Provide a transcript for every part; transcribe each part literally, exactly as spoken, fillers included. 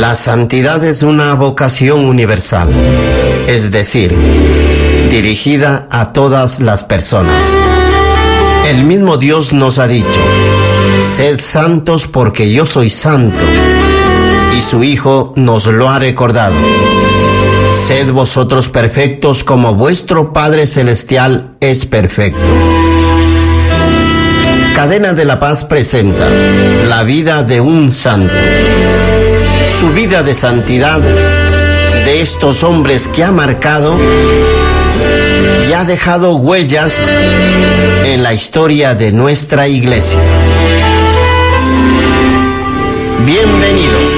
La santidad es una vocación universal, es decir, dirigida a todas las personas. El mismo Dios nos ha dicho: sed santos porque yo soy santo, y su Hijo nos lo ha recordado: sed vosotros perfectos como vuestro Padre Celestial es perfecto. Cadena de la Paz presenta la vida de un santo. Su vida de santidad, de estos hombres que ha marcado y ha dejado huellas en la historia de nuestra Iglesia. Bienvenidos.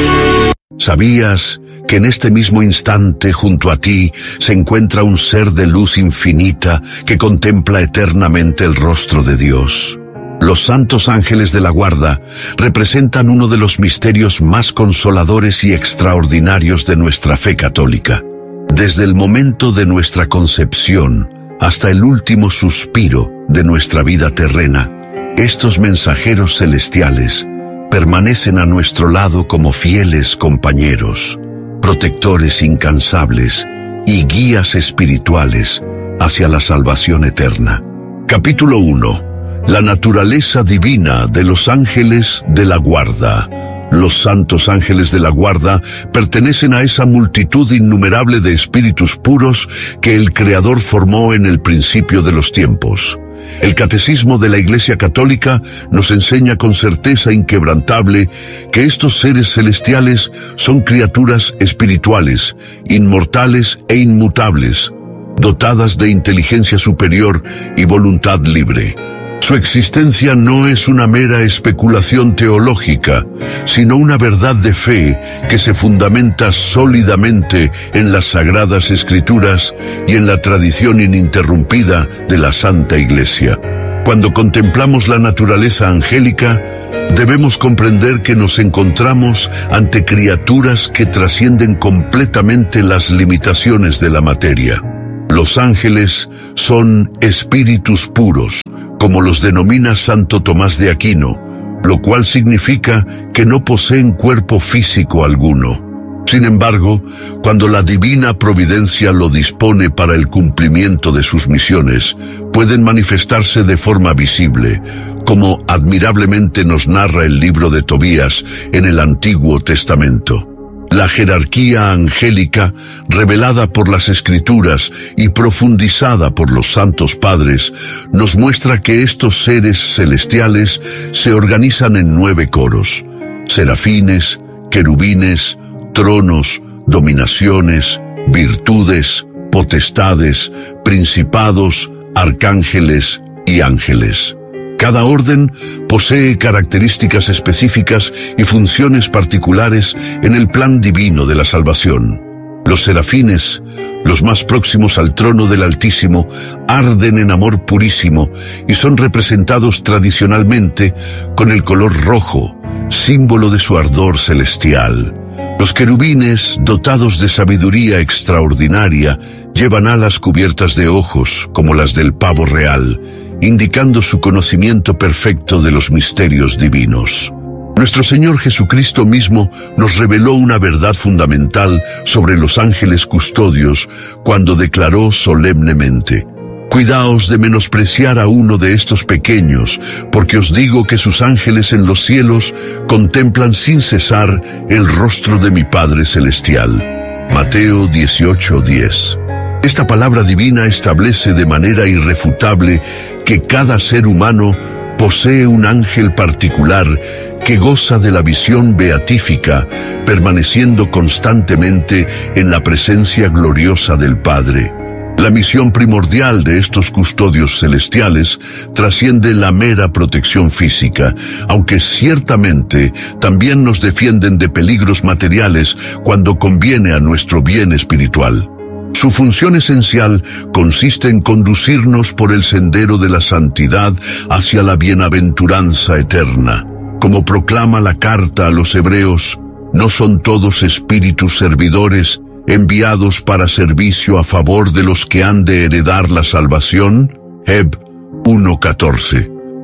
¿Sabías que en este mismo instante junto a ti se encuentra un ser de luz infinita que contempla eternamente el rostro de Dios? Los santos ángeles de la guarda representan uno de los misterios más consoladores y extraordinarios de nuestra fe católica. Desde el momento de nuestra concepción hasta el último suspiro de nuestra vida terrena, estos mensajeros celestiales permanecen a nuestro lado como fieles compañeros, protectores incansables y guías espirituales hacia la salvación eterna. Capítulo uno. La naturaleza divina de los ángeles de la guarda. Los santos ángeles de la guarda pertenecen a esa multitud innumerable de espíritus puros que el Creador formó en el principio de los tiempos. El Catecismo de la Iglesia Católica nos enseña con certeza inquebrantable que estos seres celestiales son criaturas espirituales, inmortales e inmutables, dotadas de inteligencia superior y voluntad libre. Su existencia no es una mera especulación teológica, sino una verdad de fe que se fundamenta sólidamente en las Sagradas Escrituras y en la tradición ininterrumpida de la Santa Iglesia. Cuando contemplamos la naturaleza angélica, debemos comprender que nos encontramos ante criaturas que trascienden completamente las limitaciones de la materia. Los ángeles son espíritus puros, como los denomina Santo Tomás de Aquino, lo cual significa que no poseen cuerpo físico alguno. Sin embargo, cuando la divina providencia lo dispone para el cumplimiento de sus misiones, pueden manifestarse de forma visible, como admirablemente nos narra el libro de Tobías en el Antiguo Testamento. La jerarquía angélica, revelada por las Escrituras y profundizada por los santos padres, nos muestra que estos seres celestiales se organizan en nueve coros: serafines, querubines, tronos, dominaciones, virtudes, potestades, principados, arcángeles y ángeles. Cada orden posee características específicas y funciones particulares en el plan divino de la salvación. Los serafines, los más próximos al trono del Altísimo, arden en amor purísimo y son representados tradicionalmente con el color rojo, símbolo de su ardor celestial. Los querubines, dotados de sabiduría extraordinaria, llevan alas cubiertas de ojos, como las del pavo real, indicando su conocimiento perfecto de los misterios divinos. Nuestro Señor Jesucristo mismo nos reveló una verdad fundamental sobre los ángeles custodios cuando declaró solemnemente: «Cuidaos de menospreciar a uno de estos pequeños, porque os digo que sus ángeles en los cielos contemplan sin cesar el rostro de mi Padre Celestial». Mateo dieciocho diez. Esta palabra divina establece de manera irrefutable que cada ser humano posee un ángel particular que goza de la visión beatífica, permaneciendo constantemente en la presencia gloriosa del Padre. La misión primordial de estos custodios celestiales trasciende la mera protección física, aunque ciertamente también nos defienden de peligros materiales cuando conviene a nuestro bien espiritual. Su función esencial consiste en conducirnos por el sendero de la santidad hacia la bienaventuranza eterna. Como proclama la carta a los hebreos, ¿no son todos espíritus servidores enviados para servicio a favor de los que han de heredar la salvación? Heb uno catorce.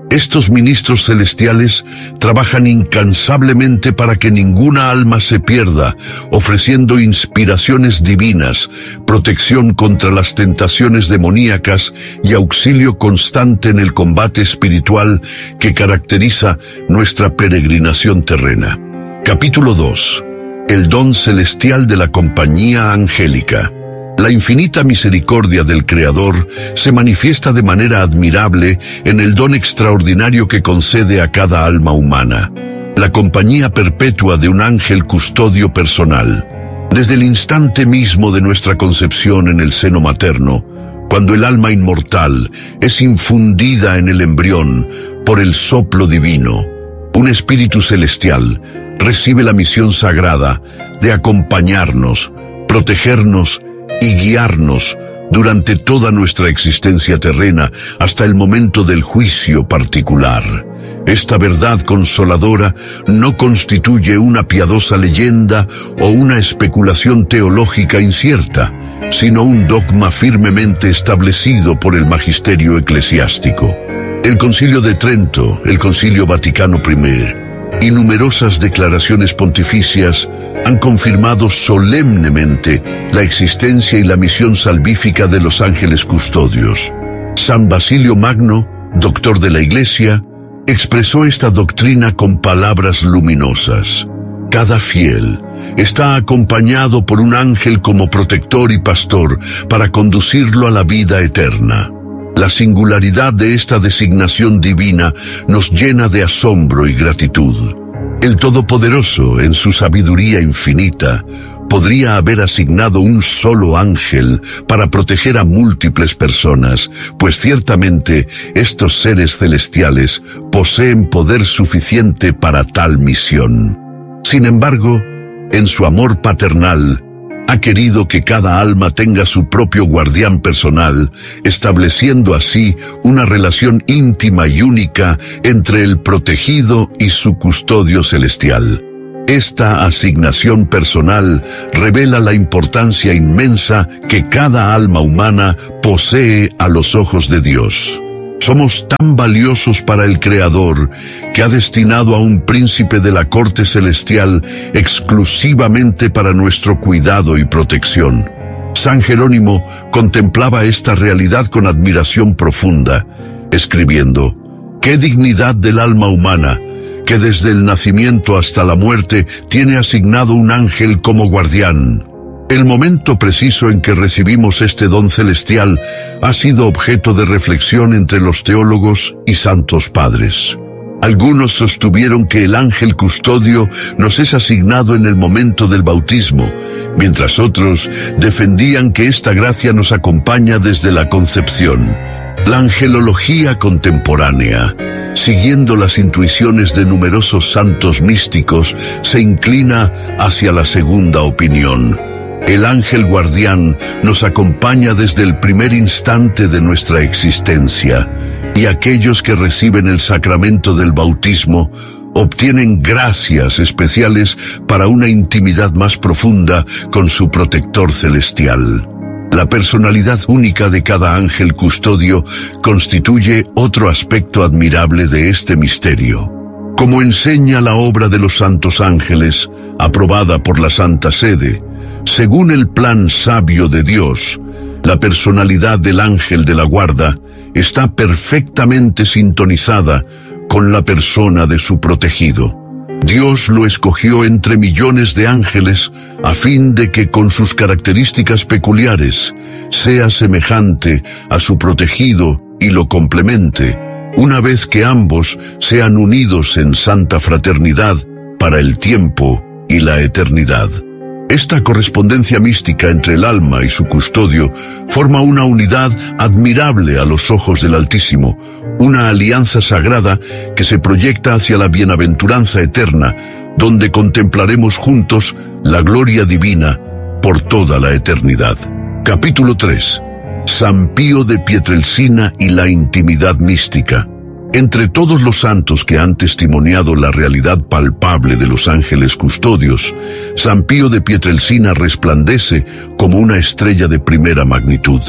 Estos ministros celestiales trabajan incansablemente para que ninguna alma se pierda, ofreciendo inspiraciones divinas, protección contra las tentaciones demoníacas y auxilio constante en el combate espiritual que caracteriza nuestra peregrinación terrena. Capítulo dos. El don celestial de la compañía angélica. La infinita misericordia del Creador se manifiesta de manera admirable en el don extraordinario que concede a cada alma humana, la compañía perpetua de un ángel custodio personal. Desde el instante mismo de nuestra concepción en el seno materno, cuando el alma inmortal es infundida en el embrión por el soplo divino, un espíritu celestial recibe la misión sagrada de acompañarnos, protegernos y guiarnos durante toda nuestra existencia terrena hasta el momento del juicio particular. Esta verdad consoladora no constituye una piadosa leyenda o una especulación teológica incierta, sino un dogma firmemente establecido por el magisterio eclesiástico. El Concilio de Trento, el Concilio Vaticano primero y numerosas declaraciones pontificias han confirmado solemnemente la existencia y la misión salvífica de los ángeles custodios. San Basilio Magno, doctor de la Iglesia, expresó esta doctrina con palabras luminosas. Cada fiel está acompañado por un ángel como protector y pastor para conducirlo a la vida eterna. La singularidad de esta designación divina nos llena de asombro y gratitud. El Todopoderoso, en su sabiduría infinita, podría haber asignado un solo ángel para proteger a múltiples personas, pues ciertamente estos seres celestiales poseen poder suficiente para tal misión. Sin embargo, en su amor paternal, ha querido que cada alma tenga su propio guardián personal, estableciendo así una relación íntima y única entre el protegido y su custodio celestial. Esta asignación personal revela la importancia inmensa que cada alma humana posee a los ojos de Dios. Somos tan valiosos para el Creador que ha destinado a un príncipe de la corte celestial exclusivamente para nuestro cuidado y protección. San Jerónimo contemplaba esta realidad con admiración profunda, escribiendo: «¡Qué dignidad del alma humana, que desde el nacimiento hasta la muerte tiene asignado un ángel como guardián!». El momento preciso en que recibimos este don celestial ha sido objeto de reflexión entre los teólogos y santos padres. Algunos sostuvieron que el ángel custodio nos es asignado en el momento del bautismo, mientras otros defendían que esta gracia nos acompaña desde la concepción. La angelología contemporánea, siguiendo las intuiciones de numerosos santos místicos, se inclina hacia la segunda opinión. El ángel guardián nos acompaña desde el primer instante de nuestra existencia, y aquellos que reciben el sacramento del bautismo obtienen gracias especiales para una intimidad más profunda con su protector celestial. La personalidad única de cada ángel custodio constituye otro aspecto admirable de este misterio. Como enseña la obra de los santos ángeles, aprobada por la Santa Sede, según el plan sabio de Dios, la personalidad del ángel de la guarda está perfectamente sintonizada con la persona de su protegido. Dios lo escogió entre millones de ángeles a fin de que con sus características peculiares sea semejante a su protegido y lo complemente, una vez que ambos sean unidos en santa fraternidad para el tiempo y la eternidad. Esta correspondencia mística entre el alma y su custodio forma una unidad admirable a los ojos del Altísimo, una alianza sagrada que se proyecta hacia la bienaventuranza eterna, donde contemplaremos juntos la gloria divina por toda la eternidad. Capítulo tres. San Pío de Pietrelcina y la intimidad mística. Entre todos los santos que han testimoniado la realidad palpable de los ángeles custodios, San Pío de Pietrelcina resplandece como una estrella de primera magnitud.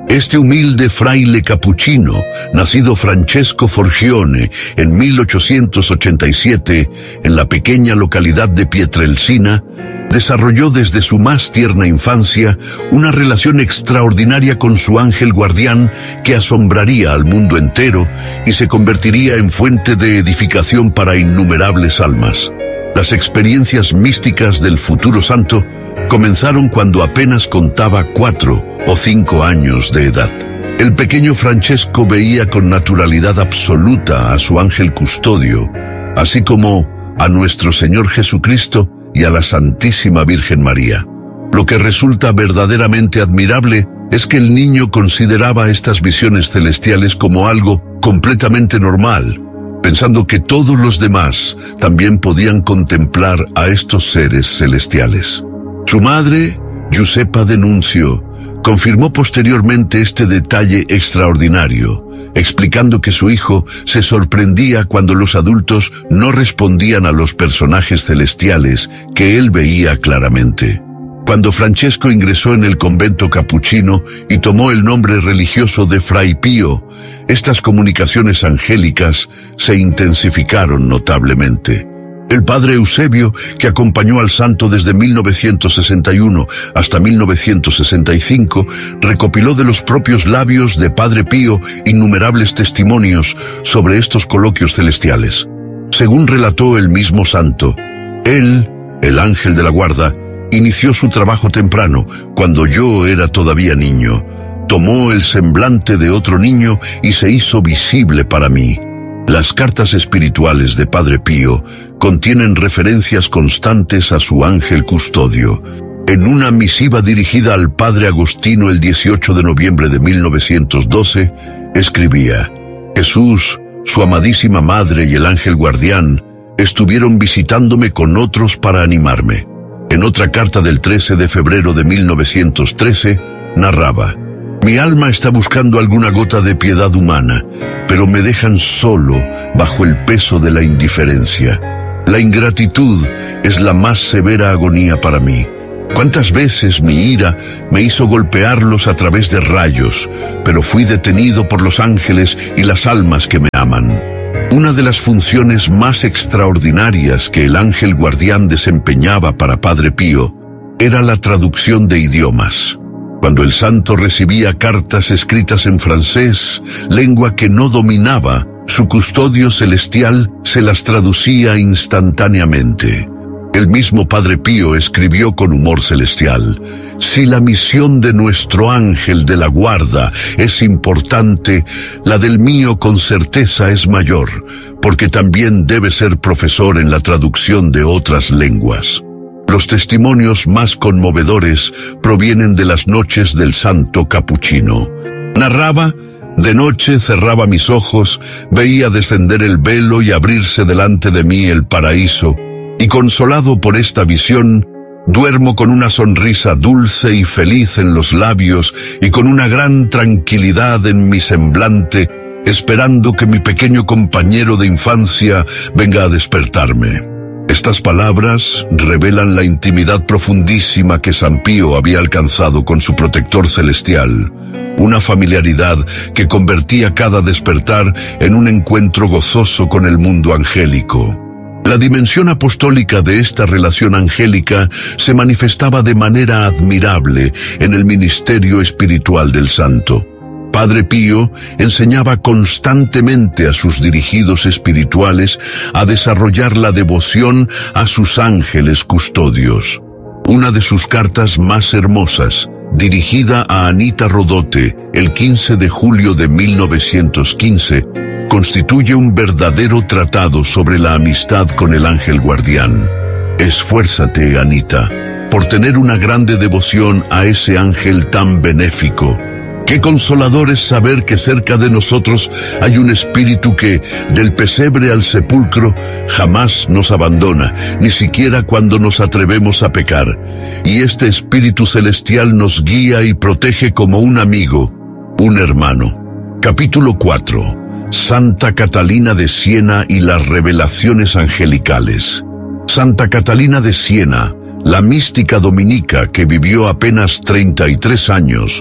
Este humilde fraile capuchino, nacido Francesco Forgione en mil ochocientos ochenta y siete en la pequeña localidad de Pietrelcina, desarrolló desde su más tierna infancia una relación extraordinaria con su ángel guardián que asombraría al mundo entero y se convertiría en fuente de edificación para innumerables almas. Las experiencias místicas del futuro santo comenzaron cuando apenas contaba cuatro o cinco años de edad. El pequeño Francesco veía con naturalidad absoluta a su ángel custodio, así como a nuestro Señor Jesucristo y a la Santísima Virgen María. Lo que resulta verdaderamente admirable es que el niño consideraba estas visiones celestiales como algo completamente normal, pensando que todos los demás también podían contemplar a estos seres celestiales. Su madre, Giuseppa Denunzio, confirmó posteriormente este detalle extraordinario, explicando que su hijo se sorprendía cuando los adultos no respondían a los personajes celestiales que él veía claramente. Cuando Francesco ingresó en el convento capuchino y tomó el nombre religioso de Fray Pío, estas comunicaciones angélicas se intensificaron notablemente. El padre Eusebio, que acompañó al santo desde mil novecientos sesenta y uno hasta mil novecientos sesenta y cinco, recopiló de los propios labios de Padre Pío innumerables testimonios sobre estos coloquios celestiales. Según relató el mismo santo, él, el ángel de la guarda, inició su trabajo temprano, cuando yo era todavía niño. Tomó el semblante de otro niño y se hizo visible para mí. Las cartas espirituales de Padre Pío contienen referencias constantes a su ángel custodio. En una misiva dirigida al padre Agostino el dieciocho de noviembre de mil novecientos doce, escribía: Jesús, su amadísima madre y el ángel guardián estuvieron visitándome con otros para animarme. En otra carta del trece de febrero de mil novecientos trece, narraba: Mi alma está buscando alguna gota de piedad humana, pero me dejan solo bajo el peso de la indiferencia. La ingratitud es la más severa agonía para mí. Cuántas veces mi ira me hizo golpearlos a través de rayos, pero fui detenido por los ángeles y las almas que me aman. Una de las funciones más extraordinarias que el ángel guardián desempeñaba para Padre Pío era la traducción de idiomas. Cuando el santo recibía cartas escritas en francés, lengua que no dominaba, su custodio celestial se las traducía instantáneamente. El mismo Padre Pío escribió con humor celestial: si la misión de nuestro ángel de la guarda es importante, la del mío con certeza es mayor, porque también debe ser profesor en la traducción de otras lenguas. Los testimonios más conmovedores provienen de las noches del santo capuchino. Narraba: de noche cerraba mis ojos, veía descender el velo y abrirse delante de mí el paraíso, y consolado por esta visión, duermo con una sonrisa dulce y feliz en los labios y con una gran tranquilidad en mi semblante, esperando que mi pequeño compañero de infancia venga a despertarme. Estas palabras revelan la intimidad profundísima que San Pío había alcanzado con su protector celestial, una familiaridad que convertía cada despertar en un encuentro gozoso con el mundo angélico. La dimensión apostólica de esta relación angélica se manifestaba de manera admirable en el ministerio espiritual del santo. Padre Pío enseñaba constantemente a sus dirigidos espirituales a desarrollar la devoción a sus ángeles custodios. Una de sus cartas más hermosas, dirigida a Anita Rodote el quince de julio de mil novecientos quince, constituye un verdadero tratado sobre la amistad con el ángel guardián. Esfuérzate, Anita, por tener una grande devoción a ese ángel tan benéfico. Qué consolador es saber que cerca de nosotros hay un espíritu que, del pesebre al sepulcro, jamás nos abandona, ni siquiera cuando nos atrevemos a pecar. Y este espíritu celestial nos guía y protege como un amigo, un hermano. Capítulo cuatro. Santa Catalina de Siena y las revelaciones angelicales. Santa Catalina de Siena, la mística dominica que vivió apenas treinta y tres años,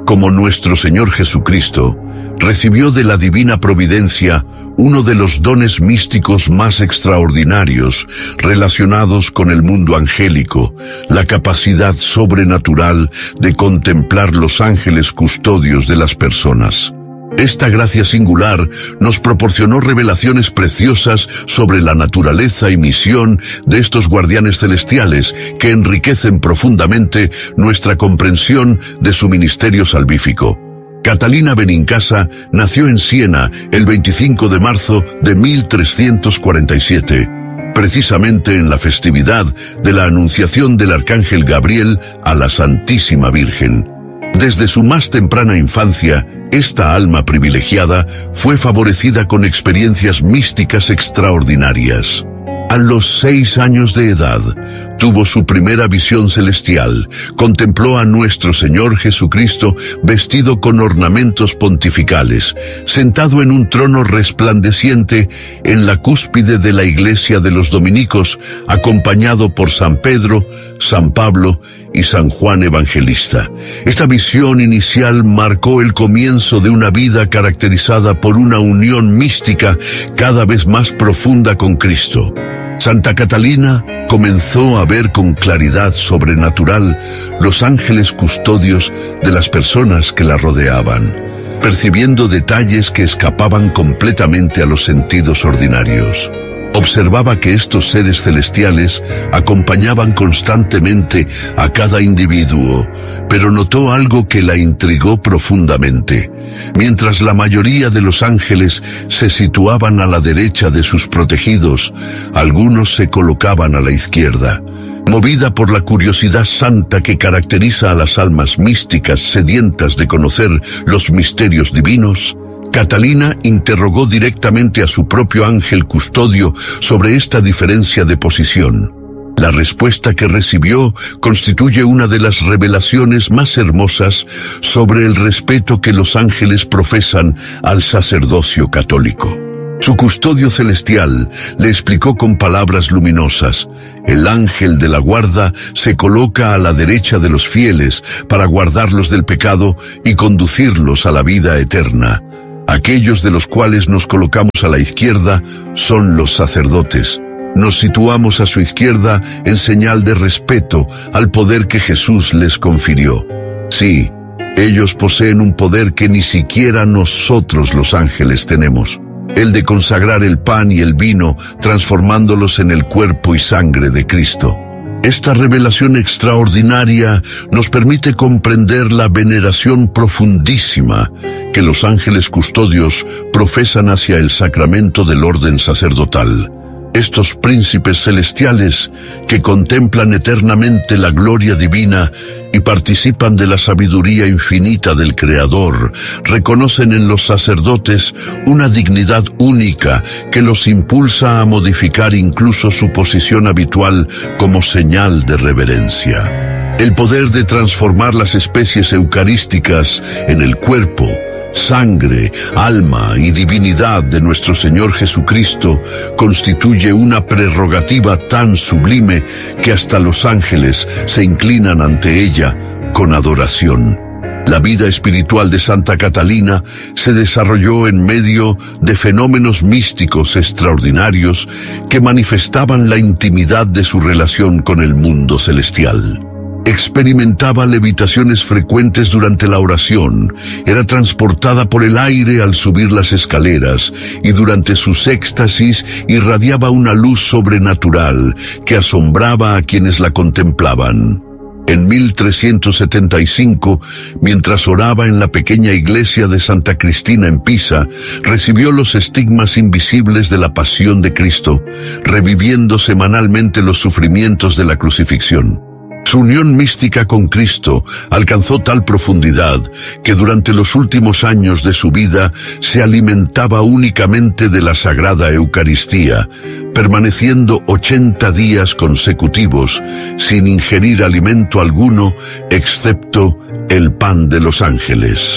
como nuestro Señor Jesucristo, recibió de la divina providencia uno de los dones místicos más extraordinarios relacionados con el mundo angélico, la capacidad sobrenatural de contemplar los ángeles custodios de las personas. Esta gracia singular nos proporcionó revelaciones preciosas sobre la naturaleza y misión de estos guardianes celestiales que enriquecen profundamente nuestra comprensión de su ministerio salvífico. Catalina Benincasa nació en Siena el veinticinco de marzo de mil trescientos cuarenta y siete, precisamente en la festividad de la Anunciación del Arcángel Gabriel a la Santísima Virgen. Desde su más temprana infancia, esta alma privilegiada fue favorecida con experiencias místicas extraordinarias. A los seis años de edad, tuvo su primera visión celestial. Contempló a nuestro Señor Jesucristo vestido con ornamentos pontificales, sentado en un trono resplandeciente en la cúspide de la iglesia de los dominicos, acompañado por San Pedro, San Pablo y San Juan Evangelista. Esta visión inicial marcó el comienzo de una vida caracterizada por una unión mística cada vez más profunda con Cristo. Santa Catalina comenzó a ver con claridad sobrenatural los ángeles custodios de las personas que la rodeaban, percibiendo detalles que escapaban completamente a los sentidos ordinarios. Observaba que estos seres celestiales acompañaban constantemente a cada individuo, pero notó algo que la intrigó profundamente. Mientras la mayoría de los ángeles se situaban a la derecha de sus protegidos, algunos se colocaban a la izquierda. Movida por la curiosidad santa que caracteriza a las almas místicas sedientas de conocer los misterios divinos, Catalina interrogó directamente a su propio ángel custodio sobre esta diferencia de posición. La respuesta que recibió constituye una de las revelaciones más hermosas sobre el respeto que los ángeles profesan al sacerdocio católico. Su custodio celestial le explicó con palabras luminosas: el ángel de la guarda se coloca a la derecha de los fieles para guardarlos del pecado y conducirlos a la vida eterna. Aquellos de los cuales nos colocamos a la izquierda son los sacerdotes. Nos situamos a su izquierda en señal de respeto al poder que Jesús les confirió. Sí, ellos poseen un poder que ni siquiera nosotros los ángeles tenemos: el de consagrar el pan y el vino, transformándolos en el cuerpo y sangre de Cristo. Esta revelación extraordinaria nos permite comprender la veneración profundísima que los ángeles custodios profesan hacia el sacramento del orden sacerdotal. Estos príncipes celestiales que contemplan eternamente la gloria divina y participan de la sabiduría infinita del Creador, reconocen en los sacerdotes una dignidad única que los impulsa a modificar incluso su posición habitual como señal de reverencia. El poder de transformar las especies eucarísticas en el cuerpo, sangre, alma y divinidad de nuestro Señor Jesucristo constituye una prerrogativa tan sublime que hasta los ángeles se inclinan ante ella con adoración. La vida espiritual de Santa Catalina se desarrolló en medio de fenómenos místicos extraordinarios que manifestaban la intimidad de su relación con el mundo celestial. Experimentaba levitaciones frecuentes durante la oración, era transportada por el aire al subir las escaleras y durante sus éxtasis irradiaba una luz sobrenatural que asombraba a quienes la contemplaban. En mil trescientos setenta y cinco, mientras oraba en la pequeña iglesia de Santa Cristina en Pisa, recibió los estigmas invisibles de la pasión de Cristo, reviviendo semanalmente los sufrimientos de la crucifixión. Su unión mística con Cristo alcanzó tal profundidad que durante los últimos años de su vida se alimentaba únicamente de la Sagrada Eucaristía, permaneciendo ochenta días consecutivos sin ingerir alimento alguno excepto el pan de los ángeles.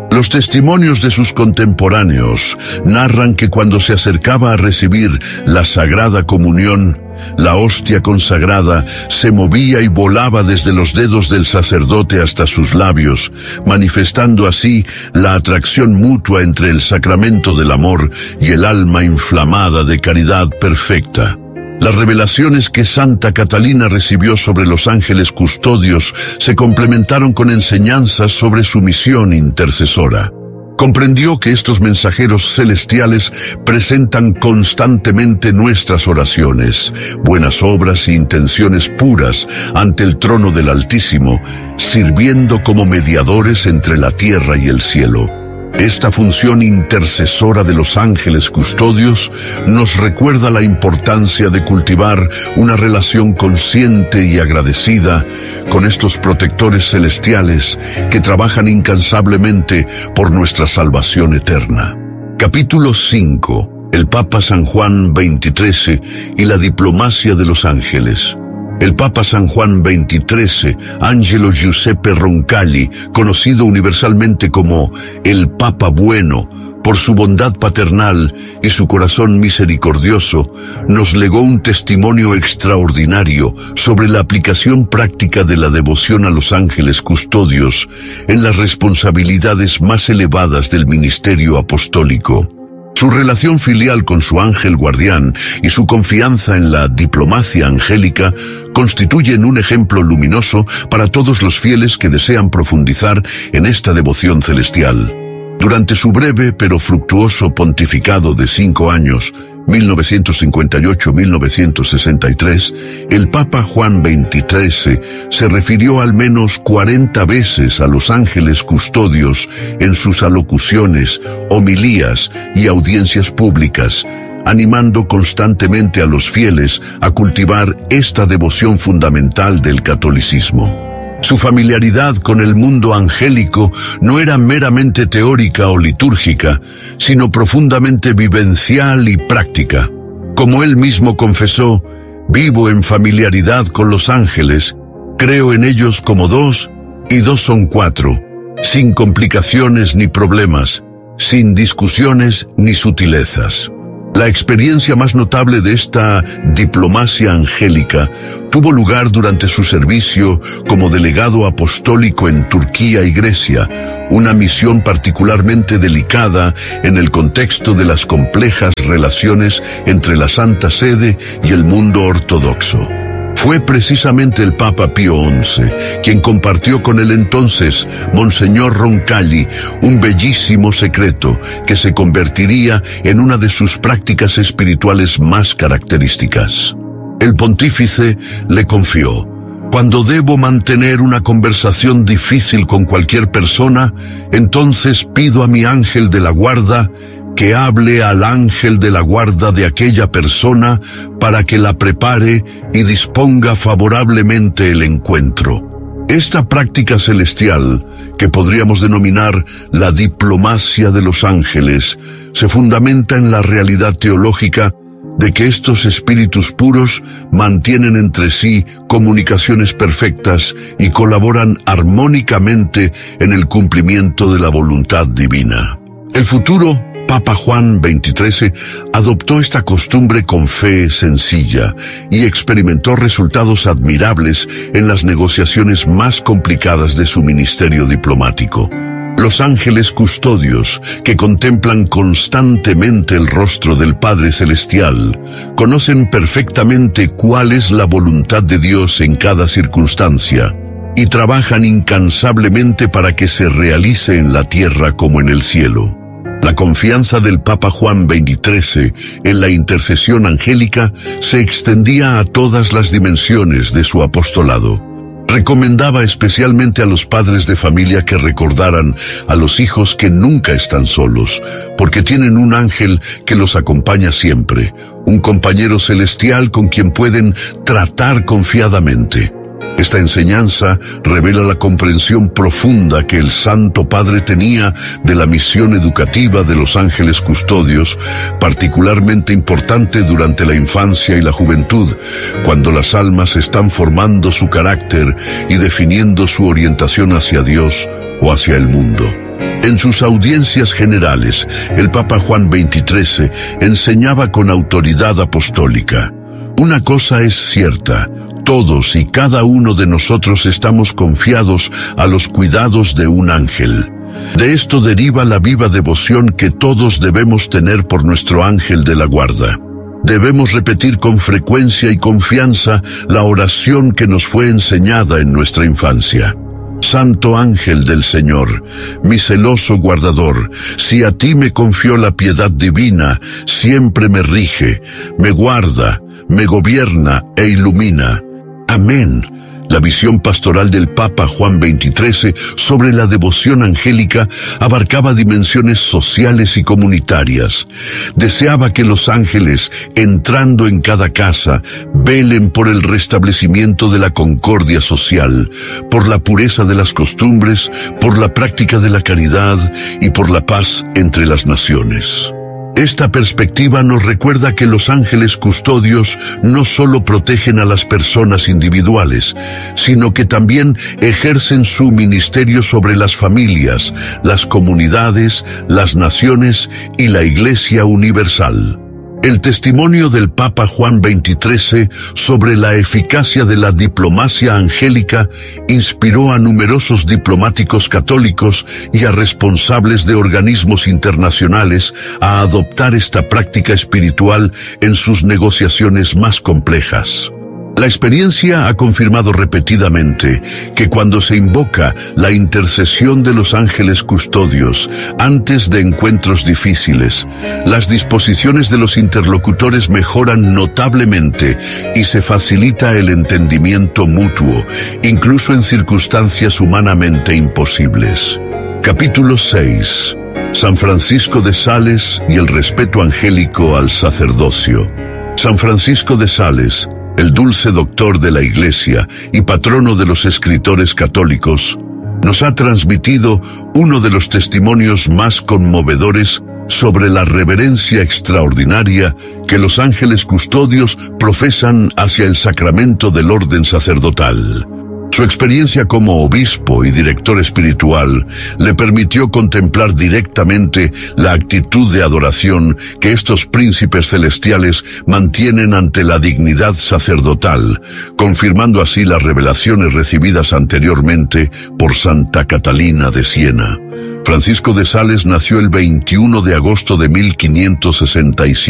Los testimonios de sus contemporáneos narran que cuando se acercaba a recibir la Sagrada Comunión, la hostia consagrada se movía y volaba desde los dedos del sacerdote hasta sus labios, manifestando así la atracción mutua entre el sacramento del amor y el alma inflamada de caridad perfecta. Las revelaciones que Santa Catalina recibió sobre los ángeles custodios se complementaron con enseñanzas sobre su misión intercesora. Comprendió que estos mensajeros celestiales presentan constantemente nuestras oraciones, buenas obras e intenciones puras ante el trono del Altísimo, sirviendo como mediadores entre la tierra y el cielo. Esta función intercesora de los ángeles custodios nos recuerda la importancia de cultivar una relación consciente y agradecida con estos protectores celestiales que trabajan incansablemente por nuestra salvación eterna. Capítulo cinco. El Papa San Juan veintitrés y la diplomacia de los ángeles. El Papa San Juan veintitrés, Angelo Giuseppe Roncalli, conocido universalmente como el Papa Bueno, por su bondad paternal y su corazón misericordioso, nos legó un testimonio extraordinario sobre la aplicación práctica de la devoción a los ángeles custodios en las responsabilidades más elevadas del ministerio apostólico. Su relación filial con su ángel guardián y su confianza en la diplomacia angélica constituyen un ejemplo luminoso para todos los fieles que desean profundizar en esta devoción celestial. Durante su breve pero fructuoso pontificado de cinco años, mil novecientos cincuenta y ocho a mil novecientos sesenta y tres, el Papa Juan veintitrés se refirió al menos cuarenta veces a los ángeles custodios en sus alocuciones, homilías y audiencias públicas, animando constantemente a los fieles a cultivar esta devoción fundamental del catolicismo. Su familiaridad con el mundo angélico no era meramente teórica o litúrgica, sino profundamente vivencial y práctica. Como él mismo confesó, vivo en familiaridad con los ángeles, creo en ellos como dos, y dos son cuatro, sin complicaciones ni problemas, sin discusiones ni sutilezas. La experiencia más notable de esta diplomacia angélica tuvo lugar durante su servicio como delegado apostólico en Turquía y Grecia, una misión particularmente delicada en el contexto de las complejas relaciones entre la Santa Sede y el mundo ortodoxo. Fue precisamente el Papa Pío once quien compartió con el entonces Monseñor Roncalli un bellísimo secreto que se convertiría en una de sus prácticas espirituales más características. El pontífice le confió: cuando debo mantener una conversación difícil con cualquier persona, entonces pido a mi ángel de la guarda que hable al ángel de la guarda de aquella persona para que la prepare y disponga favorablemente el encuentro. Esta práctica celestial, que podríamos denominar la diplomacia de los ángeles, se fundamenta en la realidad teológica de que estos espíritus puros mantienen entre sí comunicaciones perfectas y colaboran armónicamente en el cumplimiento de la voluntad divina. El futuro Papa Juan veintitrés adoptó esta costumbre con fe sencilla y experimentó resultados admirables en las negociaciones más complicadas de su ministerio diplomático. Los ángeles custodios, que contemplan constantemente el rostro del Padre Celestial, conocen perfectamente cuál es la voluntad de Dios en cada circunstancia y trabajan incansablemente para que se realice en la tierra como en el cielo. La confianza del Papa Juan veintitrés en la intercesión angélica se extendía a todas las dimensiones de su apostolado. Recomendaba especialmente a los padres de familia que recordaran a los hijos que nunca están solos, porque tienen un ángel que los acompaña siempre, un compañero celestial con quien pueden tratar confiadamente. Esta enseñanza revela la comprensión profunda que el Santo Padre tenía de la misión educativa de los ángeles custodios, particularmente importante durante la infancia y la juventud, cuando las almas están formando su carácter y definiendo su orientación hacia Dios o hacia el mundo. En sus audiencias generales, el Papa Juan veintitrés enseñaba con autoridad apostólica: una cosa es cierta, todos y cada uno de nosotros estamos confiados a los cuidados de un ángel. De esto deriva la viva devoción que todos debemos tener por nuestro ángel de la guarda. Debemos repetir con frecuencia y confianza la oración que nos fue enseñada en nuestra infancia. Santo ángel del Señor, mi celoso guardador, si a ti me confió la piedad divina, siempre me rige, me guarda, me gobierna e ilumina. Amén. La visión pastoral del Papa Juan veintitrés sobre la devoción angélica abarcaba dimensiones sociales y comunitarias. Deseaba que los ángeles, entrando en cada casa, velen por el restablecimiento de la concordia social, por la pureza de las costumbres, por la práctica de la caridad y por la paz entre las naciones. Esta perspectiva nos recuerda que los ángeles custodios no solo protegen a las personas individuales, sino que también ejercen su ministerio sobre las familias, las comunidades, las naciones y la Iglesia universal. El testimonio del Papa Juan veintitrés sobre la eficacia de la diplomacia angélica inspiró a numerosos diplomáticos católicos y a responsables de organismos internacionales a adoptar esta práctica espiritual en sus negociaciones más complejas. La experiencia ha confirmado repetidamente que cuando se invoca la intercesión de los ángeles custodios antes de encuentros difíciles, las disposiciones de los interlocutores mejoran notablemente y se facilita el entendimiento mutuo, incluso en circunstancias humanamente imposibles. Capítulo seis. San Francisco de Sales y el respeto angélico al sacerdocio. San Francisco de Sales, el dulce doctor de la Iglesia y patrono de los escritores católicos, nos ha transmitido uno de los testimonios más conmovedores sobre la reverencia extraordinaria que los ángeles custodios profesan hacia el sacramento del orden sacerdotal. Su experiencia como obispo y director espiritual le permitió contemplar directamente la actitud de adoración que estos príncipes celestiales mantienen ante la dignidad sacerdotal, confirmando así las revelaciones recibidas anteriormente por Santa Catalina de Siena. Francisco de Sales nació el veintiuno de agosto de mil quinientos sesenta y siete